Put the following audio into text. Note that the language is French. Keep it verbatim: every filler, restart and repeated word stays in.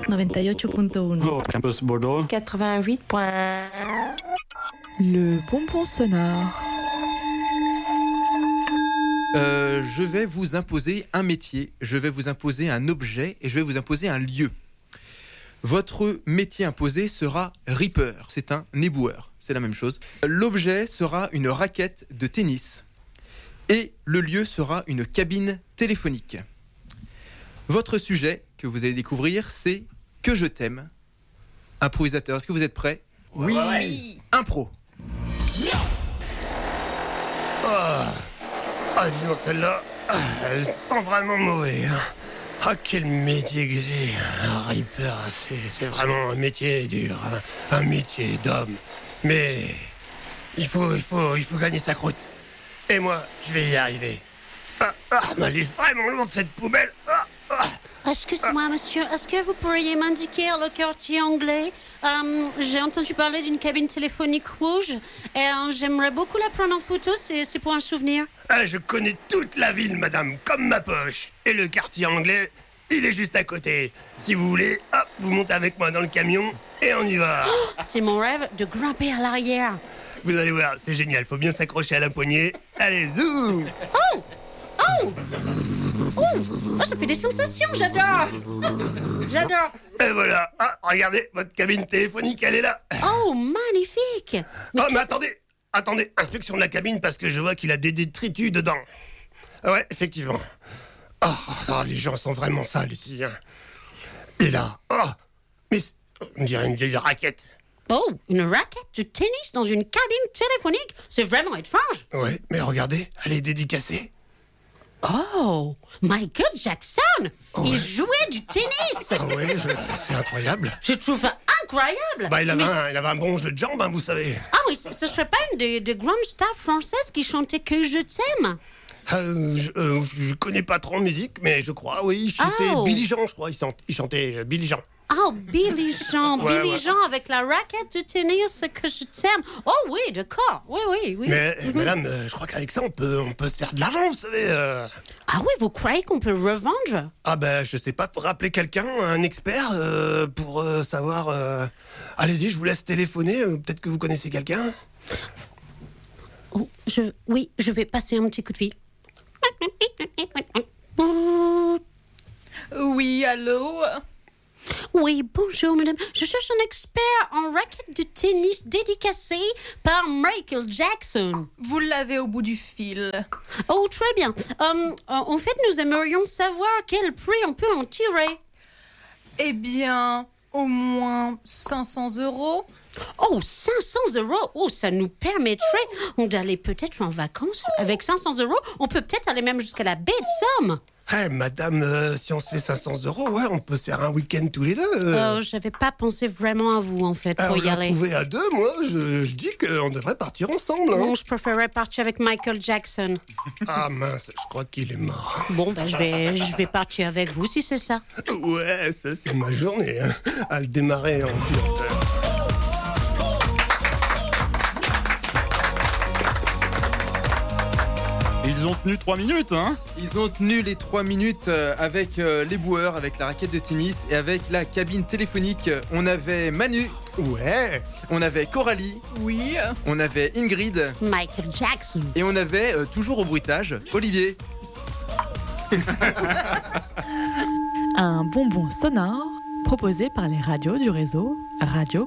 noventa y ocho punto uno. Campus Bordeaux. quatre-vingt-huit point un. Le bonbon sonore. Euh, je vais vous imposer un métier, je vais vous imposer un objet et je vais vous imposer un lieu. Votre métier imposé sera Reaper, c'est un éboueur, c'est la même chose. L'objet sera une raquette de tennis et le lieu sera une cabine téléphonique. Votre sujet que vous allez découvrir, c'est « Que je t'aime ». Improvisateur, est-ce que vous êtes prêts ? Oui. oui. Impro. Oh. Ah, dis donc, celle-là, elle sent vraiment mauvais. Hein. Ah, quel métier que j'ai. Un Reaper, c'est, c'est vraiment un métier dur. Hein. Un métier d'homme. Mais il faut, il, faut, il faut gagner sa croûte. Et moi, je vais y arriver. Ah, ah, mais elle est vraiment lourde, cette poubelle. Ah, ah. Excusez-moi, monsieur, est-ce que vous pourriez m'indiquer le quartier anglais ? euh, J'ai entendu parler d'une cabine téléphonique rouge et euh, j'aimerais beaucoup la prendre en photo, c'est, c'est pour un souvenir. Ah, je connais toute la ville, madame, comme ma poche. Et le quartier anglais, il est juste à côté. Si vous voulez, hop, vous montez avec moi dans le camion et on y va. Oh, c'est mon rêve de grimper à l'arrière. Vous allez voir, c'est génial, faut bien s'accrocher à la poignée. Allez, zoom. Oh Oh Oh, oh, ça fait des sensations, j'adore. J'adore. Et voilà, ah, regardez, votre cabine téléphonique, elle est là. Oh, magnifique. Mais oh, mais attendez, attendez, inspection de la cabine parce que je vois qu'il a des détritus dedans. Ah ouais, effectivement. Oh, oh, les gens sont vraiment sales ici. Hein. Et là, oh, mais on dirait une vieille raquette. Oh, une raquette de tennis dans une cabine téléphonique, c'est vraiment étrange. Ouais, mais regardez, elle est dédicacée. Oh, Michael Jackson, oh ouais. Il jouait du tennis. Ah ouais, je, c'est incroyable. Je trouve ça incroyable. Bah, il avait, un, il avait un bon jeu de jambes, hein, vous savez. Ah oui, ce serait pas une des, des grandes stars françaises qui chantait Que je t'aime. Euh, je, euh, je connais pas trop en musique, mais je crois, oui, il chantait oh. Billy Jean, je crois, il, chant, il chantait euh, Billy Jean. Oh, Billy Jean, ouais, Billy ouais. Jean avec la raquette de tennis Que je t'aime. Oh oui, d'accord, oui, oui, oui. Mais mm-hmm. madame, euh, je crois qu'avec ça, on peut, on peut se faire de l'argent, vous savez. Euh... Ah oui, vous croyez qu'on peut revendre ? Ah ben, je sais pas, faut rappeler quelqu'un, un expert, euh, pour euh, savoir... Euh... Allez-y, je vous laisse téléphoner, euh, peut-être que vous connaissez quelqu'un. Oh, je, oui, je vais passer un petit coup de fil. Oui, allô ? Oui, bonjour madame. Je cherche un expert en raquette de tennis dédicacée par Michael Jackson. Vous l'avez au bout du fil. Oh, très bien. Um, en fait, nous aimerions savoir quel prix on peut en tirer. Eh bien, au moins cinq cents euros. Oh, cinq cents euros. Oh, ça nous permettrait d'aller peut-être en vacances. Avec cinq cents euros, on peut peut-être aller même jusqu'à la baie de Somme. Eh, hey, madame, euh, si on se fait cinq cents euros, ouais, on peut se faire un week-end tous les deux. Euh, j'avais pas pensé vraiment à vous, en fait, pour ah, y aller. On pouvait à deux, moi, je, je dis qu'on devrait partir ensemble. Hein. Non, je préférerais partir avec Michael Jackson. Ah mince, je crois qu'il est mort. Bon, ben, je vais, je vais partir avec vous, si c'est ça. Ouais, ça, c'est ma journée, hein, à le démarrer en pilote. Ils ont tenu trois minutes, hein ? Ils ont tenu les trois minutes avec euh, les boueurs, avec la raquette de tennis et avec la cabine téléphonique. On avait Manu. Ouais. On avait Coralie. Oui. On avait Ingrid. Michael Jackson. Et on avait, euh, toujours au bruitage, Olivier. Un bonbon sonore proposé par les radios du réseau Radio